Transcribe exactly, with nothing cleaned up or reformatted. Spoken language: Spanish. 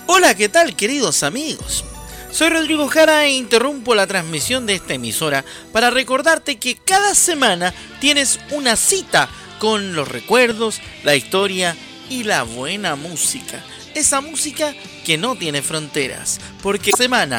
Hola, ¿qué tal, queridos amigos? Soy Rodrigo Jara e interrumpo la transmisión de esta emisora para recordarte que cada semana tienes una cita con los recuerdos, la historia y la buena música. Esa música que no tiene fronteras, porque semana